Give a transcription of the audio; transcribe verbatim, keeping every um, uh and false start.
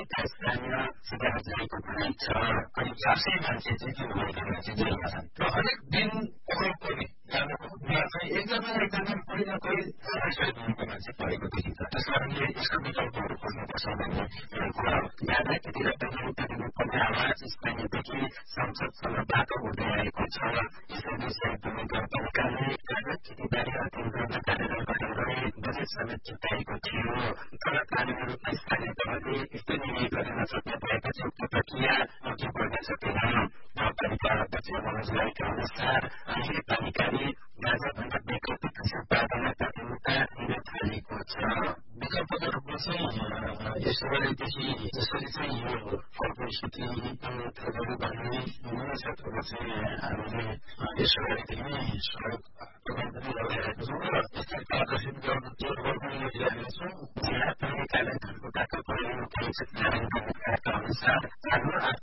विकास ग्रामीण शिक्षा योजनाको कुनै छ अनि चार सय मान्छे चाहिँ त्यो भएकोमा चाहिँ जेलमा छन् र हरेक दिन पक्राउ पर्ने यहाँ चाहिँ एकजना एकजना कोही न कोही सय दिनको मान्छे परेको देखिन्छ त्यस कारणले यसको विकल्पहरू खोज्नुपर्छ भन्ने कुरा हो यहाँ त्यतिखेर पनि उता दिनुपर्ने आवाज स्थानीयदेखि संसदसम्म बाटो हुँदै आएको छ यसरी सायद नगरपालिकाले खेतीबारी अध्ययन गर्न कार्यक्रम गठन गरे बजेट समेत छुट्याएको थियो तर कानुनी रूपमा स्थानीय तहले स्थानीय गर्न सक्ने भएपछि उक्त प्रक्रिया अघि बढ्न सकेन नगरपालिका अध्यक्ष मनोज राईका अनुसार अहिले पालिकाले गाँजाभन्दा वैकल्पिक कृषि उत्पादनलाई प्राथमिकता दिन थालेको छ विकल्पको रूपमा चाहिँ यसोदेखि जसरी चाहिँ यो फलको स्थिति थोकहरू भन्ने विभिन्न क्षेत्रको चाहिँ हामीले यसोदेखि नै सहयोग प्रदान पनि गरिरहेको छौँ र यसलाई प्रदर्शित गर्न जोड पनि गरिरहेका छौँ जिल्ला पालिकालाई धनकुटाको परिणाम अनुसार